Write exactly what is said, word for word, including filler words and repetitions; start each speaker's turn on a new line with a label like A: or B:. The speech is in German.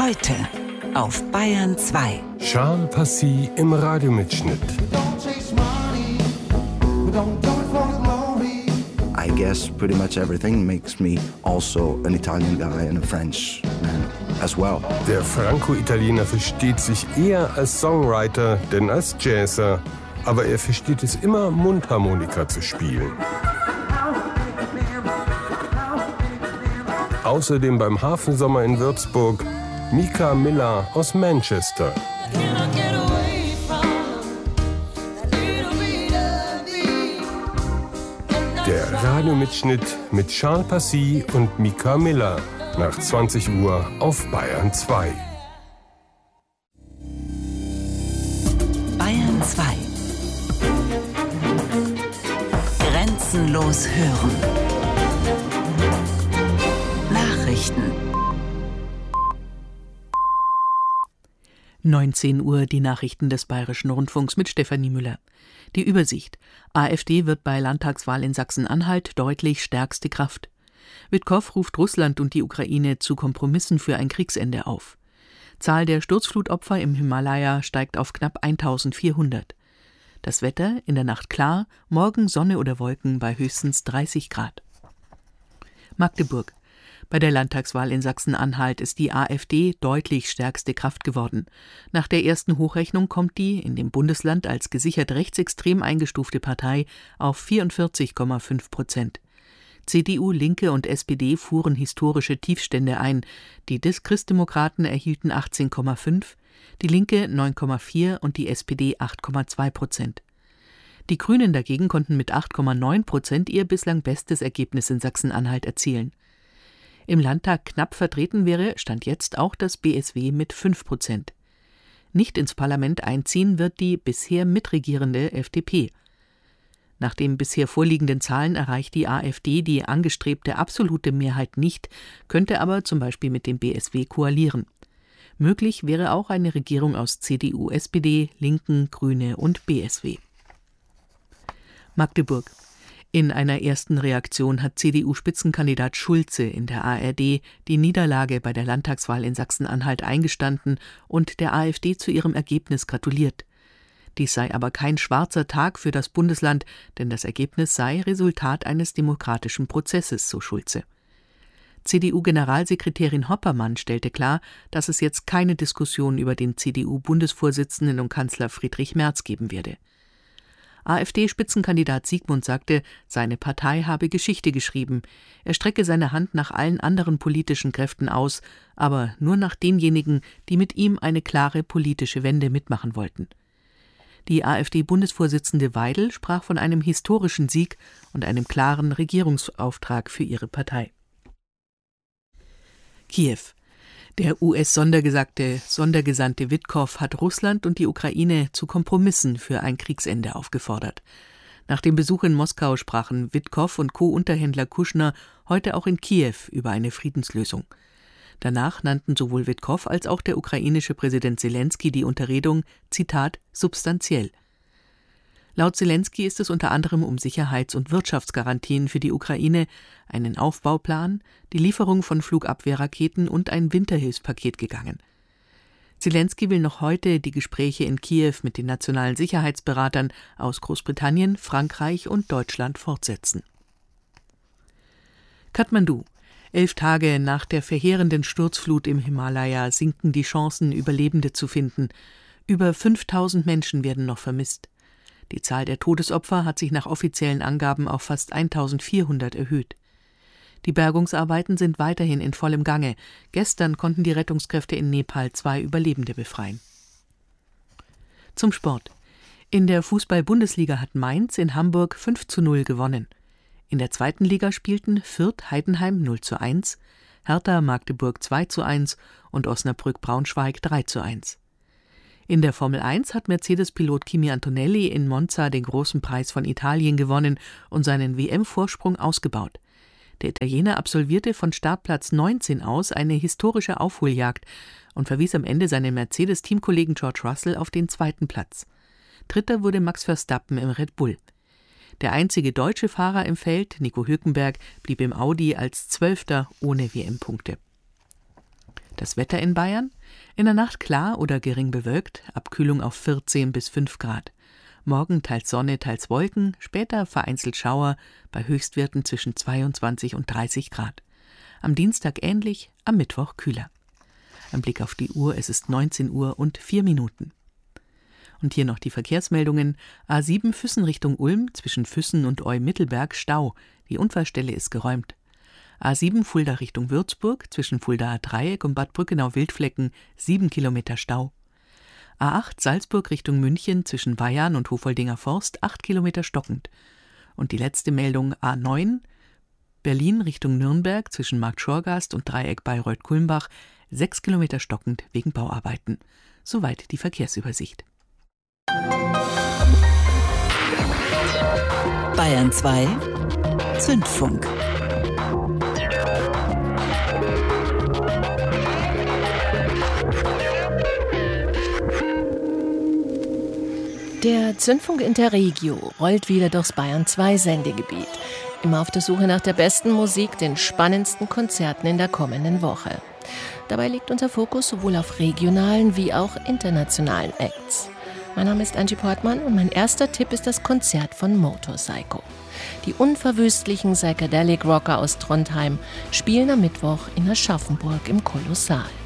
A: Heute auf Bayern zwei.
B: Charles Passy im Radiomitschnitt.
C: I guess pretty much everything makes me also an Italian guy and a French man as well.
B: Der Franco-Italiener versteht sich eher als Songwriter denn als Jazzer. Aber er versteht es immer, Mundharmonika zu spielen. Außerdem beim Hafensommer in Würzburg Mika Miller aus Manchester. Der Radiomitschnitt mit Charles Passy und Mika Miller nach zwanzig Uhr auf Bayern zwei.
A: Bayern zwei. Grenzenlos hören. Nachrichten.
D: neunzehn Uhr die Nachrichten des Bayerischen Rundfunks mit Stefanie Müller. Die Übersicht. AfD wird bei Landtagswahl in Sachsen-Anhalt deutlich stärkste Kraft. Witkow ruft Russland und die Ukraine zu Kompromissen für ein Kriegsende auf. Zahl der Sturzflutopfer im Himalaya steigt auf knapp eintausendvierhundert. Das Wetter in der Nacht klar, morgen Sonne oder Wolken bei höchstens dreißig Grad. Magdeburg. Bei der Landtagswahl in Sachsen-Anhalt ist die AfD deutlich stärkste Kraft geworden. Nach der ersten Hochrechnung kommt die in dem Bundesland als gesichert rechtsextrem eingestufte Partei auf vierundvierzig Komma fünf Prozent. C D U, Linke und S P D fuhren historische Tiefstände ein. Die Christdemokraten erhielten achtzehn Komma fünf, die Linke neun Komma vier und die S P D acht Komma zwei Prozent. Die Grünen dagegen konnten mit acht Komma neun Prozent ihr bislang bestes Ergebnis in Sachsen-Anhalt erzielen. Im Landtag knapp vertreten wäre, stand jetzt auch das B S W mit fünf Prozent. Nicht ins Parlament einziehen wird die bisher mitregierende F D P. Nach den bisher vorliegenden Zahlen erreicht die AfD die angestrebte absolute Mehrheit nicht, könnte aber zum Beispiel mit dem B S W koalieren. Möglich wäre auch eine Regierung aus C D U, S P D, Linken, Grüne und B S W. Magdeburg. In einer ersten Reaktion hat C D U-Spitzenkandidat Schulze in der A R D die Niederlage bei der Landtagswahl in Sachsen-Anhalt eingestanden und der AfD zu ihrem Ergebnis gratuliert. Dies sei aber kein schwarzer Tag für das Bundesland, denn das Ergebnis sei Resultat eines demokratischen Prozesses, so Schulze. C D U-Generalsekretärin Hoppermann stellte klar, dass es jetzt keine Diskussion über den C D U-Bundesvorsitzenden und Kanzler Friedrich Merz geben werde. AfD-Spitzenkandidat Siegmund sagte, seine Partei habe Geschichte geschrieben. Er strecke seine Hand nach allen anderen politischen Kräften aus, aber nur nach denjenigen, die mit ihm eine klare politische Wende mitmachen wollten. Die AfD-Bundesvorsitzende Weidel sprach von einem historischen Sieg und einem klaren Regierungsauftrag für ihre Partei. Kiew. Der U S-Sondergesandte Sondergesandte Witkow hat Russland und die Ukraine zu Kompromissen für ein Kriegsende aufgefordert. Nach dem Besuch in Moskau sprachen Witkow und Co-Unterhändler Kuschner heute auch in Kiew über eine Friedenslösung. Danach nannten sowohl Witkow als auch der ukrainische Präsident Selenskyj die Unterredung, Zitat, substanziell. Laut Selenskyj ist es unter anderem um Sicherheits- und Wirtschaftsgarantien für die Ukraine, einen Aufbauplan, die Lieferung von Flugabwehrraketen und ein Winterhilfspaket gegangen. Selenskyj will noch heute die Gespräche in Kiew mit den nationalen Sicherheitsberatern aus Großbritannien, Frankreich und Deutschland fortsetzen. Kathmandu. Elf Tage nach der verheerenden Sturzflut im Himalaya sinken die Chancen, Überlebende zu finden. Über fünftausend Menschen werden noch vermisst. Die Zahl der Todesopfer hat sich nach offiziellen Angaben auf fast eintausendvierhundert erhöht. Die Bergungsarbeiten sind weiterhin in vollem Gange. Gestern konnten die Rettungskräfte in Nepal zwei Überlebende befreien. Zum Sport. In der Fußball-Bundesliga hat Mainz in Hamburg fünf zu null gewonnen. In der zweiten Liga spielten Fürth Heidenheim null zu eins, Hertha Magdeburg zwei zu eins und Osnabrück Braunschweig drei zu eins. In der Formel eins hat Mercedes-Pilot Kimi Antonelli in Monza den großen Preis von Italien gewonnen und seinen W M-Vorsprung ausgebaut. Der Italiener absolvierte von Startplatz neunzehn aus eine historische Aufholjagd und verwies am Ende seinen Mercedes-Teamkollegen George Russell auf den zweiten Platz. Dritter wurde Max Verstappen im Red Bull. Der einzige deutsche Fahrer im Feld, Nico Hülkenberg, blieb im Audi als Zwölfter ohne W M-Punkte. Das Wetter in Bayern? In der Nacht klar oder gering bewölkt, Abkühlung auf vierzehn bis fünf Grad. Morgen teils Sonne, teils Wolken, später vereinzelt Schauer, bei Höchstwerten zwischen zweiundzwanzig und dreißig Grad. Am Dienstag ähnlich, am Mittwoch kühler. Ein Blick auf die Uhr, es ist neunzehn Uhr und vier Minuten. Und hier noch die Verkehrsmeldungen. A sieben Füssen Richtung Ulm, zwischen Füssen und Eu-Mittelberg Stau. Die Unfallstelle ist geräumt. A sieben Fulda Richtung Würzburg, zwischen Fuldaer Dreieck und Bad Brückenau-Wildflecken, sieben Kilometer Stau. A acht Salzburg Richtung München, zwischen Weyarn und Hofoldinger Forst, acht Kilometer stockend. Und die letzte Meldung A neun Berlin Richtung Nürnberg, zwischen Markt Schorgast und Dreieck Bayreuth-Kulmbach, sechs Kilometer stockend wegen Bauarbeiten. Soweit die Verkehrsübersicht.
A: Bayern zwei Zündfunk.
E: Der Zündfunk Interregio rollt wieder durchs Bayern zwei Sendegebiet. Immer auf der Suche nach der besten Musik, den spannendsten Konzerten in der kommenden Woche. Dabei liegt unser Fokus sowohl auf regionalen wie auch internationalen Acts. Mein Name ist Angie Portmann und mein erster Tipp ist das Konzert von Motorpsycho. Die unverwüstlichen Psychedelic Rocker aus Trondheim spielen am Mittwoch in Aschaffenburg im Kolossal.